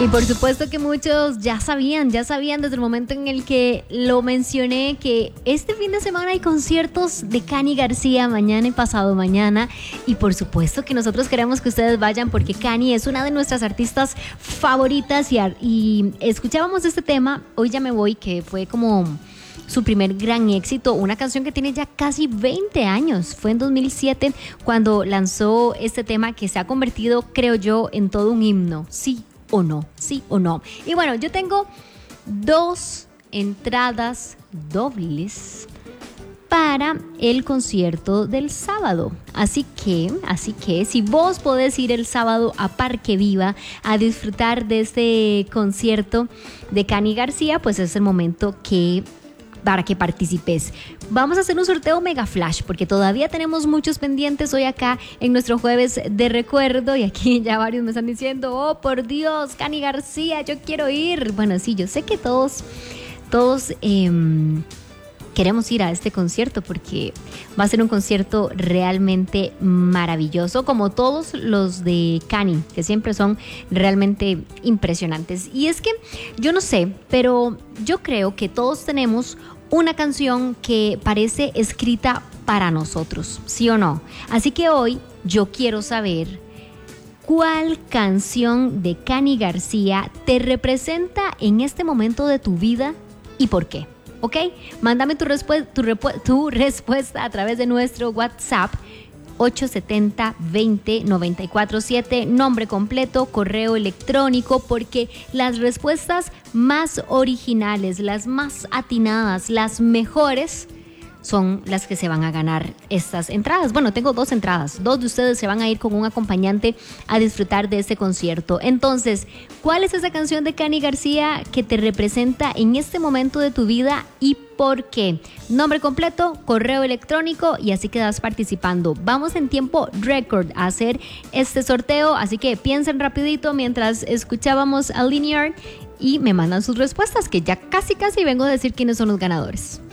Y por supuesto que muchos ya sabían desde el momento en el que lo mencioné que este fin de semana hay conciertos de Cani García mañana y pasado mañana. Y por supuesto que nosotros queremos que ustedes vayan porque Cani es una de nuestras artistas favoritas y escuchábamos este tema, Hoy ya me voy, que fue como su primer gran éxito, una canción que tiene ya casi 20 años. Fue en 2007 cuando lanzó este tema que se ha convertido, creo yo, en todo un himno. Sí o no, sí o no. Y bueno, yo tengo 2 entradas dobles para el concierto del sábado. Así que si vos podés ir el sábado a Parque Viva a disfrutar de este concierto de Cani García, pues es el momento para que participes. Vamos a hacer un sorteo mega flash porque todavía tenemos muchos pendientes hoy acá en nuestro jueves de recuerdo y aquí ya varios me están diciendo, oh por Dios, Cani García, yo quiero ir. Bueno, sí, yo sé que todos queremos ir a este concierto porque va a ser un concierto realmente maravilloso, como todos los de Cani, que siempre son realmente impresionantes. Y es que yo no sé, pero yo creo que todos tenemos una canción que parece escrita para nosotros, ¿sí o no? Así que hoy yo quiero saber cuál canción de Cani García te representa en este momento de tu vida y por qué. ¿Ok? Mándame tu respuesta a través de nuestro WhatsApp 870-20-947, nombre completo, correo electrónico, porque las respuestas más originales, las más atinadas, las mejores son las que se van a ganar estas entradas. Bueno, tengo 2 entradas. 2 de ustedes se van a ir con un acompañante a disfrutar de este concierto. Entonces, ¿cuál es esa canción de Cani García que te representa en este momento de tu vida y por qué? Nombre completo, correo electrónico y así quedas participando. Vamos en tiempo récord a hacer este sorteo, así que piensen rapidito mientras escuchábamos a Linear y me mandan sus respuestas, que ya casi vengo a decir quiénes son los ganadores.